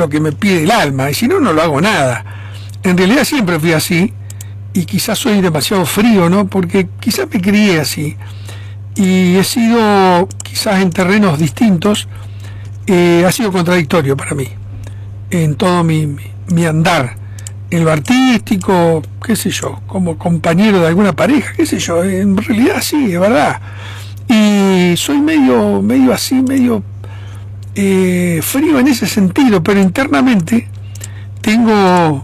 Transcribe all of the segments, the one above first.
lo que me pide el alma, y si no, no lo hago nada. En realidad siempre fui así, y quizás soy demasiado frío, ¿no? Porque quizás me crié así, y he sido, quizás en terrenos distintos, ha sido contradictorio para mí, en todo mi andar, en lo artístico, qué sé yo, como compañero de alguna pareja, qué sé yo, en realidad sí, es verdad. Y soy medio así, medio frío en ese sentido, pero internamente tengo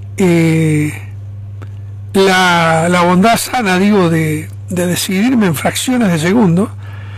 la bondad sana, digo, de decidirme en fracciones de segundo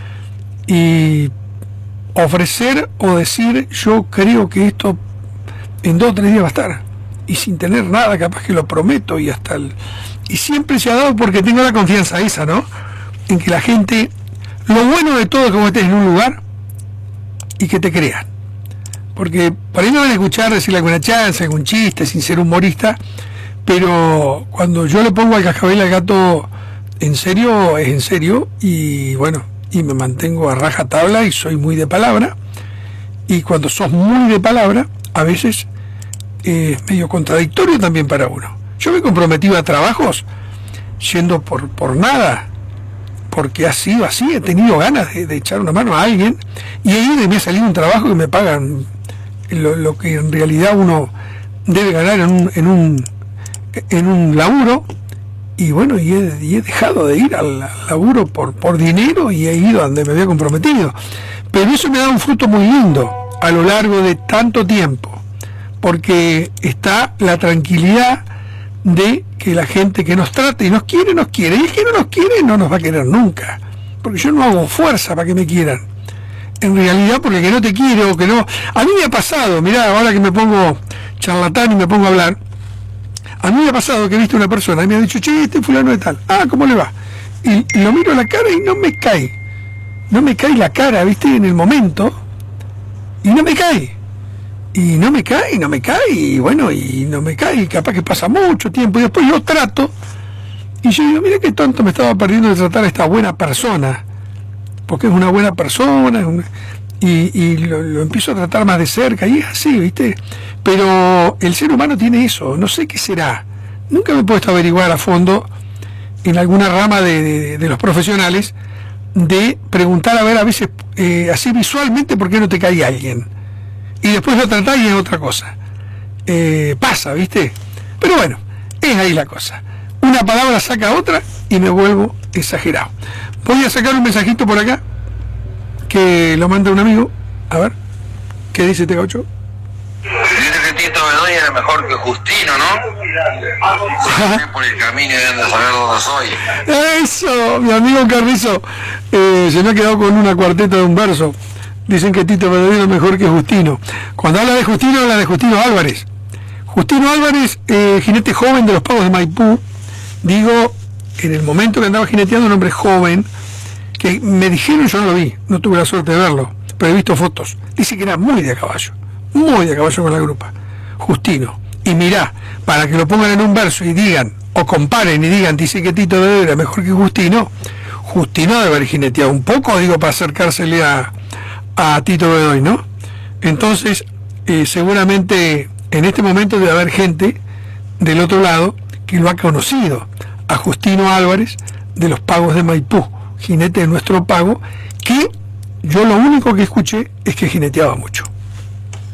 y ofrecer o decir, yo creo que esto en 2 o 3 días va a estar, y sin tener nada, capaz que lo prometo, y hasta y siempre se ha dado porque tengo la confianza esa, ¿no? En que la gente, lo bueno de todo es que vos estés en un lugar y que te crean, porque por ahí me van a escuchar decirle alguna chance, algún chiste, sin ser humorista, pero cuando yo le pongo al cascabel al gato en serio, es en serio, y bueno, y me mantengo a rajatabla y soy muy de palabra, y cuando sos muy de palabra, a veces es medio contradictorio también para uno. Yo me he comprometido a trabajos yendo por nada, porque ha sido así, he tenido ganas de echar una mano a alguien, y ahí me ha salido un trabajo que me pagan lo que en realidad uno debe ganar en un laburo, y bueno, y he dejado de ir al laburo por dinero, y he ido a donde me había comprometido, pero eso me da un fruto muy lindo a lo largo de tanto tiempo, porque está la tranquilidad de que la gente que nos trata y nos quiere, y el que no nos quiere no nos va a querer nunca, porque yo no hago fuerza para que me quieran, en realidad, porque el que no te quiere o que no, a mí me ha pasado, mirá, ahora que me pongo charlatán y me pongo a hablar, a mí me ha pasado que he visto una persona y me ha dicho, che, este fulano de tal, ¿cómo le va? Y lo miro a la cara y no me cae la cara, viste, en el momento, y no me cae, y bueno, y no me cae, y capaz que pasa mucho tiempo, y después yo trato, y yo digo, mira qué tonto me estaba perdiendo de tratar a esta buena persona, porque es una buena persona, y lo empiezo a tratar más de cerca, y es así, viste, pero el ser humano tiene eso, no sé qué será, nunca me he puesto a averiguar a fondo, en alguna rama de los profesionales, de preguntar a ver a veces, así visualmente, por qué no te cae alguien, y después lo tratás y es otra cosa. Pasa, ¿viste? Pero bueno, es ahí la cosa. Una palabra saca otra y me vuelvo exagerado. Voy a sacar un mensajito por acá que lo manda un amigo. A ver, ¿qué dice este gaucho? Dice que Tito Bedoya era mejor que Justino, ¿no? Sí, por el camino y anda a saber dónde soy. Eso, mi amigo Carrizo, se me ha quedado con una cuarteta de un verso. Dicen que Tito Bedoya es mejor que Justino. Cuando habla de Justino Álvarez. Justino Álvarez, jinete joven de los Pagos de Maipú. Digo, en el momento que andaba jineteando, un hombre joven, que me dijeron, yo no lo vi, no tuve la suerte de verlo, pero he visto fotos. Dice que era muy de caballo con la grupa. Justino. Y mirá, para que lo pongan en un verso y digan, o comparen y digan, dice que Tito Bedoya era mejor que Justino debe haber jineteado un poco, digo, para acercársele a Tito Bedoya, ¿no? Entonces, seguramente en este momento debe haber gente del otro lado que lo ha conocido, a Justino Álvarez de los Pagos de Maipú, jinete de nuestro pago, que yo lo único que escuché es que jineteaba mucho.